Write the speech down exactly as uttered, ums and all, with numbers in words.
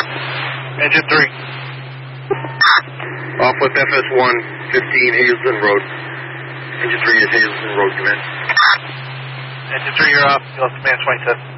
Engine three. Off with F S one, fifteen Hazelton Road. Engine three is Hazelton Road, command. Engine three, you're off. You'll have command twenty-seven.